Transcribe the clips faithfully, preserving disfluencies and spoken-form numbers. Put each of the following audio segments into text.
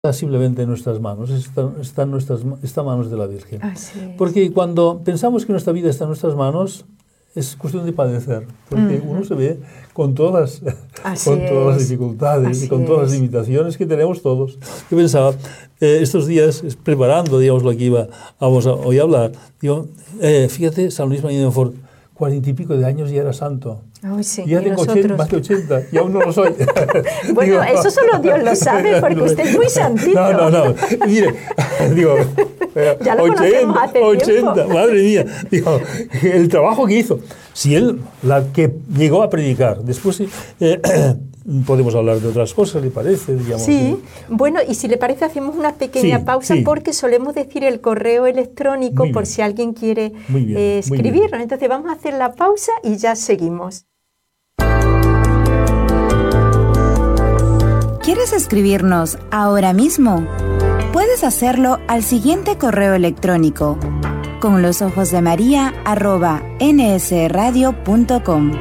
simplemente en nuestras manos, está, está, en nuestras, está en manos de la Virgen. Así es. Porque cuando pensamos que nuestra vida está en nuestras manos, es cuestión de padecer, porque uh-huh. uno se ve con todas, con todas las dificultades Así y con todas es. las limitaciones que tenemos todos. Yo pensaba, eh, estos días, preparando, digamos, lo que iba, vamos a, hoy a hablar, digo, eh, fíjate, San Luis María de Montfort, cuarenta y pico de años y era santo. Oh, sí, ya tengo ochenta, más de ochenta y aún no lo soy. Bueno, digo, eso solo Dios lo sabe porque usted es muy santito. No, no, no. Mire, digo, ya lo conocemos hace ochenta, tiempo. Madre mía. Digo, el trabajo que hizo. Si él, la que llegó a predicar, después eh, podemos hablar de otras cosas, ¿le parece? Digamos, sí, ¿sí? Bueno, y si le parece hacemos una pequeña sí, pausa sí. porque solemos decir el correo electrónico por si alguien quiere muy bien, eh, escribirlo. muy bien. Entonces vamos a hacer la pausa y ya seguimos. ¿Quieres escribirnos ahora mismo? Puedes hacerlo al siguiente correo electrónico: con los ojos de María arroba n s radio punto com.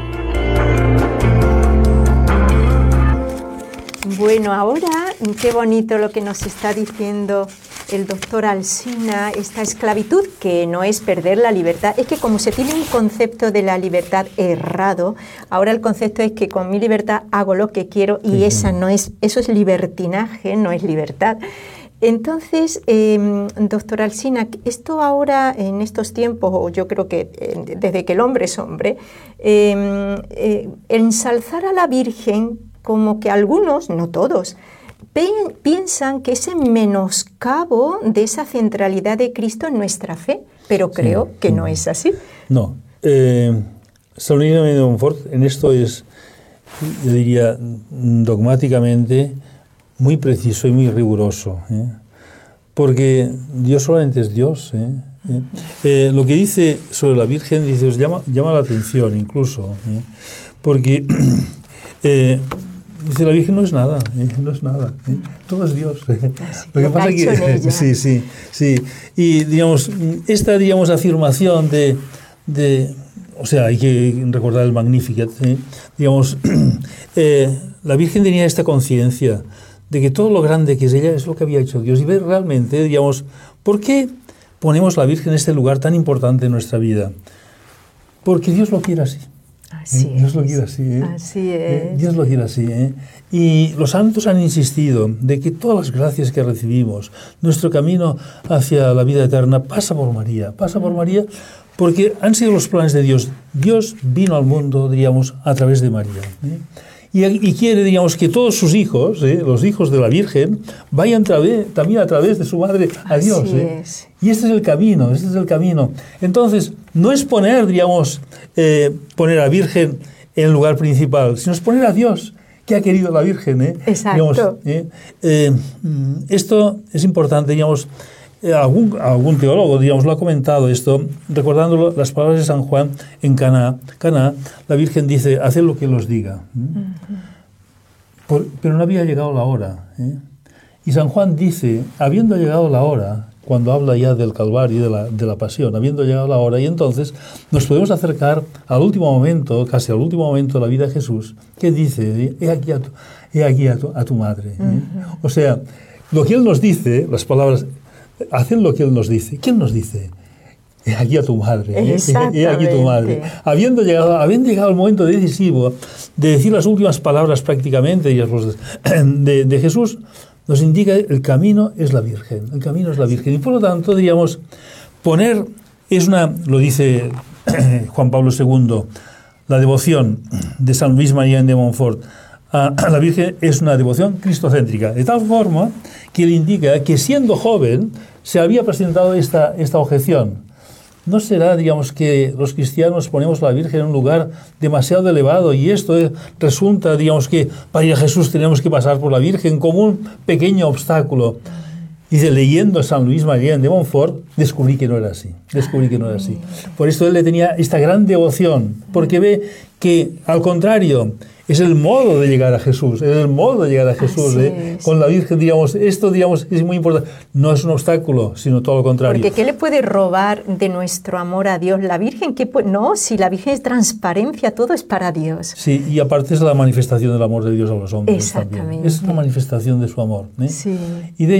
Bueno, ahora qué bonito lo que nos está diciendo el doctor Alsina, esta esclavitud que no es perder la libertad. Es que como se tiene un concepto de la libertad errado, ahora el concepto es que con mi libertad hago lo que quiero y sí, esa no es, eso es libertinaje, no es libertad. Entonces, eh, doctor Alsina, esto ahora en estos tiempos, o yo creo que eh, desde que el hombre es hombre, eh, eh, ensalzar a la Virgen como que algunos, no todos, piensan que es en menoscabo de esa centralidad de Cristo en nuestra fe, pero creo sí, que no es así. No. Eh, San Luis de Montfort en esto es, yo diría, dogmáticamente muy preciso y muy riguroso, ¿eh? Porque Dios solamente es Dios. ¿eh? ¿Eh? Eh, lo que dice sobre la Virgen, dice, os llama, llama la atención incluso, ¿eh? Porque... Eh, Dice, la Virgen no es nada, ¿eh? no es nada, ¿eh? Todo es Dios. ¿eh? Lo que pasa es que... Sí, sí, sí. Y, digamos, esta, digamos, afirmación de... de o sea, hay que recordar el Magnificat, ¿eh? Digamos, eh, la Virgen tenía esta conciencia de que todo lo grande que es ella es lo que había hecho Dios. Y ver realmente, digamos, ¿por qué ponemos a la Virgen en este lugar tan importante en nuestra vida? Porque Dios lo quiere así. Así ¿Eh? Dios lo quiere así, ¿eh? Así es. ¿Eh? Dios lo quiere así, ¿eh? Y los santos han insistido de que todas las gracias que recibimos, nuestro camino hacia la vida eterna pasa por María, pasa por María porque han sido los planes de Dios. Dios vino al mundo, diríamos, a través de María, ¿eh? Y, y quiere, digamos, que todos sus hijos, ¿eh? los hijos de la Virgen, vayan través, también a través de su madre a Así Dios. ¿eh? Es. Y este es el camino, este es el camino. Entonces, no es poner, digamos, eh, poner a la Virgen en el lugar principal, sino es poner a Dios, que ha querido la Virgen. ¿eh? Exacto. Digamos, ¿eh? Eh, esto es importante, digamos, eh, algún, algún teólogo, digamos, lo ha comentado esto, recordando las palabras de San Juan en Caná. Caná, la Virgen dice, haced lo que él os diga. ¿eh? Uh-huh. Por, pero no había llegado la hora. ¿eh? Y San Juan dice, habiendo llegado la hora, cuando habla ya del Calvario y de la, de la pasión, habiendo llegado la hora, y entonces nos podemos acercar al último momento, casi al último momento de la vida de Jesús, que dice, he aquí a tu, he aquí a tu, a tu madre. ¿eh? Uh-huh. O sea, lo que Él nos dice, las palabras, hacen lo que Él nos dice. ¿Quién nos dice? He aquí a tu madre. ¿eh? He aquí tu madre. Habiendo llegado, habiendo llegado el momento decisivo de decir las últimas palabras prácticamente de, de Jesús, nos indica el camino es la Virgen, el camino es la Virgen. Y por lo tanto, diríamos, poner, es una, lo dice Juan Pablo segundo, la devoción de San Luis María de Montfort a, a la Virgen es una devoción cristocéntrica, de tal forma que le indica que siendo joven se había presentado esta, esta objeción. ¿No será, digamos, que los cristianos ponemos a la Virgen en un lugar demasiado elevado y esto es, resulta, digamos, que para ir a Jesús tenemos que pasar por la Virgen como un pequeño obstáculo? Dice, leyendo a San Luis María de Montfort, descubrí que no era así, descubrí que no era así. Por esto él le tenía esta gran devoción, porque ve que, al contrario, es el modo de llegar a Jesús, es el modo de llegar a Jesús. ¿eh? Con la Virgen, digamos, esto digamos, es muy importante. No es un obstáculo, sino todo lo contrario. Porque ¿qué le puede robar de nuestro amor a Dios? La Virgen, ¿qué puede? No, si la Virgen es transparencia, todo es para Dios. Sí, y aparte es la manifestación del amor de Dios a los hombres. Exactamente. También. Es una manifestación de su amor. ¿eh? Sí. Y de